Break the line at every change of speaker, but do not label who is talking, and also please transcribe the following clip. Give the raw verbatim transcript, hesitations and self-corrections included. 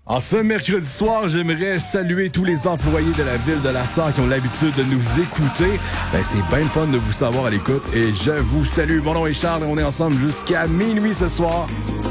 En ce mercredi soir, j'aimerais saluer tous les employés de la ville de La Sarre qui ont l'habitude de nous écouter. Ben, c'est bien le fun de vous savoir à l'écoute et je vous salue. Mon nom est Charles et on est ensemble jusqu'à minuit ce soir.